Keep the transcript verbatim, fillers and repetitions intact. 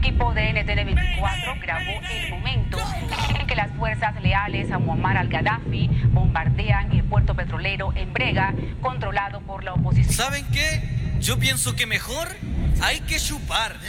equipo de N T N veinticuatro grabó el momento en que las fuerzas leales a Muammar al-Gaddafi bombardean el puerto petrolero en Brega, controlado por la oposición. ¿Saben qué? Yo pienso que mejor hay que chupar.